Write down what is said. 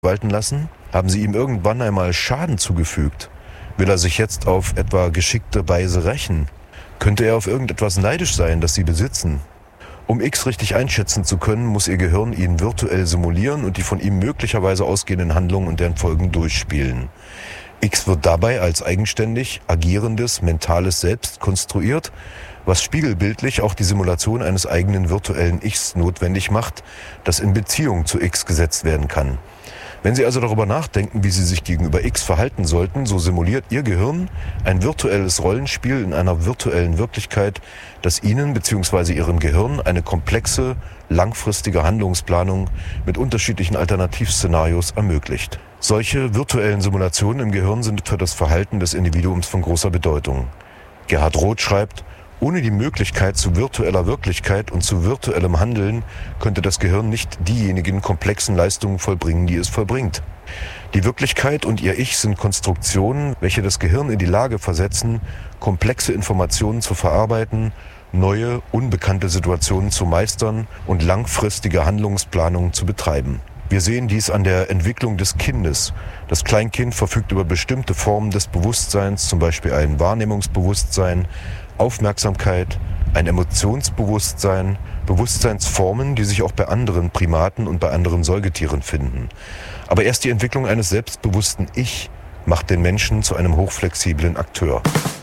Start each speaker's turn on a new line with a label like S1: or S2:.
S1: walten lassen? Haben sie ihm irgendwann einmal Schaden zugefügt? Will er sich jetzt auf etwa geschickte Weise rächen? Könnte er auf irgendetwas neidisch sein, das sie besitzen? Um X richtig einschätzen zu können, muss ihr Gehirn ihn virtuell simulieren und die von ihm möglicherweise ausgehenden Handlungen und deren Folgen durchspielen. X wird dabei als eigenständig agierendes, mentales Selbst konstruiert, was spiegelbildlich auch die Simulation eines eigenen virtuellen Ichs notwendig macht, das in Beziehung zu X gesetzt werden kann. Wenn Sie also darüber nachdenken, wie Sie sich gegenüber X verhalten sollten, so simuliert Ihr Gehirn ein virtuelles Rollenspiel in einer virtuellen Wirklichkeit, das Ihnen bzw. Ihrem Gehirn eine komplexe, langfristige Handlungsplanung mit unterschiedlichen Alternativszenarios ermöglicht. Solche virtuellen Simulationen im Gehirn sind für das Verhalten des Individuums von großer Bedeutung. Gerhard Roth schreibt: Ohne die Möglichkeit zu virtueller Wirklichkeit und zu virtuellem Handeln könnte das Gehirn nicht diejenigen komplexen Leistungen vollbringen, die es vollbringt. Die Wirklichkeit und ihr Ich sind Konstruktionen, welche das Gehirn in die Lage versetzen, komplexe Informationen zu verarbeiten, neue, unbekannte Situationen zu meistern und langfristige Handlungsplanung zu betreiben. Wir sehen dies an der Entwicklung des Kindes. Das Kleinkind verfügt über bestimmte Formen des Bewusstseins, zum Beispiel ein Wahrnehmungsbewusstsein, Aufmerksamkeit, ein Emotionsbewusstsein, Bewusstseinsformen, die sich auch bei anderen Primaten und bei anderen Säugetieren finden. Aber erst die Entwicklung eines selbstbewussten Ich macht den Menschen zu einem hochflexiblen Akteur.